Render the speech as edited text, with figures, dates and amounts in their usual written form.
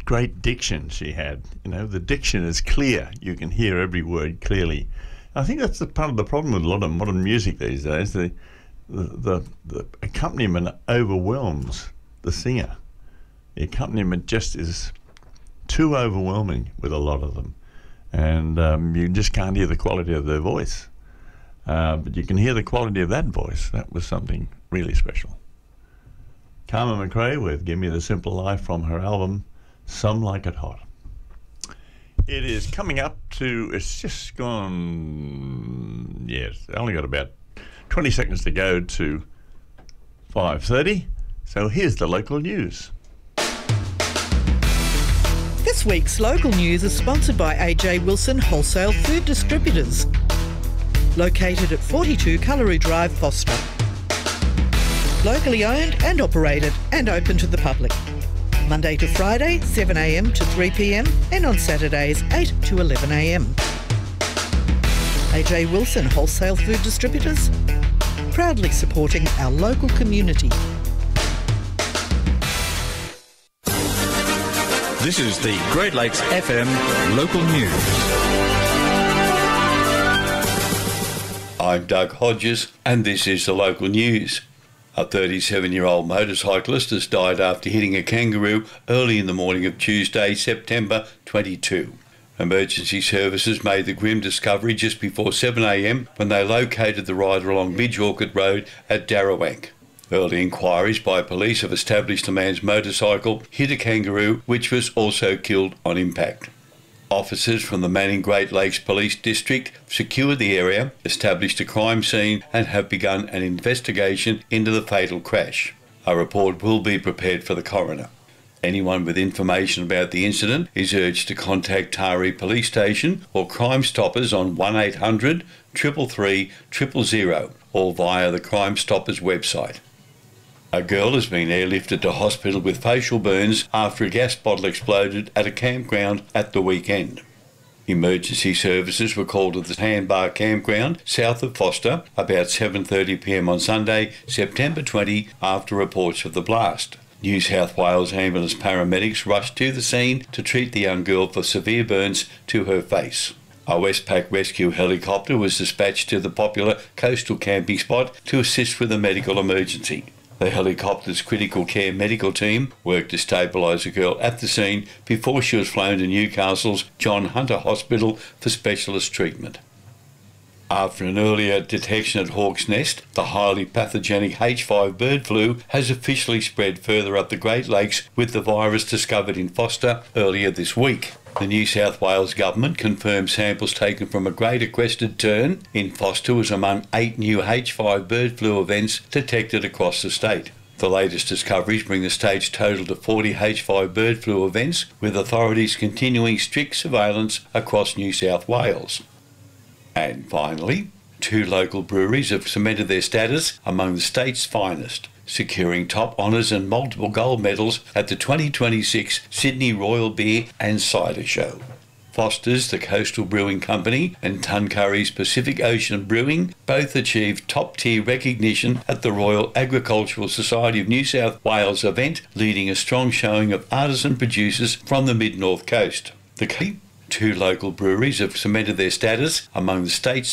great diction she had. You know, the diction is clear. You can hear every word clearly. I think that's part of the problem with a lot of modern music these days. The accompaniment overwhelms the singer. The accompaniment just is too overwhelming with a lot of them. And you just can't hear the quality of their voice. But you can hear the quality of that voice. That was something really special. Carmen McRae with Give Me the Simple Life from her album Some Like It Hot. It is coming up to, it's just gone, yes, only got about 20 seconds to go to 5:30. So here's the local news. This week's local news is sponsored by AJ Wilson Wholesale Food Distributors, located at 42 Cullery Drive, Foster. Locally owned and operated and open to the public. Monday to Friday, 7am to 3pm, and on Saturdays, 8 to 11am. AJ Wilson Wholesale Food Distributors, proudly supporting our local community. This is the Great Lakes FM local news. I'm Doug Hodges, and this is the local news. A 37-year-old motorcyclist has died after hitting a kangaroo early in the morning of Tuesday, September 22. Emergency services made the grim discovery just before 7am when they located the rider along Midge Orchard Road at Darrawank. Early inquiries by police have established the man's motorcycle hit a kangaroo, which was also killed on impact. Officers from the Manning Great Lakes Police District secured the area, established a crime scene and have begun an investigation into the fatal crash. A report will be prepared for the coroner. Anyone with information about the incident is urged to contact Taree Police Station or Crime Stoppers on 1800 333 000 or via the Crime Stoppers website. A girl has been airlifted to hospital with facial burns after a gas bottle exploded at a campground at the weekend. Emergency services were called to the Sandbar Campground south of Foster about 7:30pm on Sunday, September 20, after reports of the blast. New South Wales ambulance paramedics rushed to the scene to treat the young girl for severe burns to her face. A Westpac rescue helicopter was dispatched to the popular coastal camping spot to assist with a medical emergency. The helicopter's critical care medical team worked to stabilise the girl at the scene before she was flown to Newcastle's John Hunter Hospital for specialist treatment. After an earlier detection at Hawk's Nest, the highly pathogenic H5 bird flu has officially spread further up the Great Lakes, with the virus discovered in Foster earlier this week. The New South Wales Government confirmed samples taken from a great equestrian tern in Foster was among 8 new H5 bird flu events detected across the state. The latest discoveries bring the state's total to 40 H5 bird flu events, with authorities continuing strict surveillance across New South Wales. And finally, 2 local breweries have cemented their status among the state's finest, securing top honours and multiple gold medals at the 2026 Sydney Royal Beer and Cider Show. Foster's, the Coastal Brewing Company, and Tuncurry's Pacific Ocean Brewing both achieved top-tier recognition at the Royal Agricultural Society of New South Wales event, leading a strong showing of artisan producers from the mid-north coast. The 2 local breweries have cemented their status among the state's